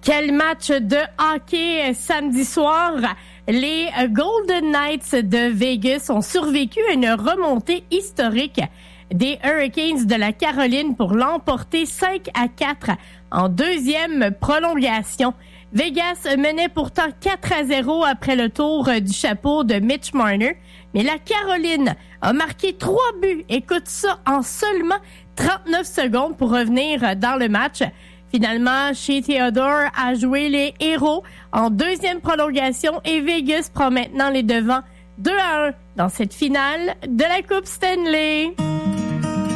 Quel match de hockey samedi soir! Les Golden Knights de Vegas ont survécu à une remontée historique des Hurricanes de la Caroline pour l'emporter 5-4 en deuxième prolongation. Vegas menait pourtant 4-0 après le tour du chapeau de Mitch Marner, mais la Caroline a marqué 3 buts. Écoute ça, en seulement 39 secondes pour revenir dans le match. Finalement, Shea Theodore a joué les héros en deuxième prolongation et Vegas prend maintenant les devants 2-1 dans cette finale de la Coupe Stanley.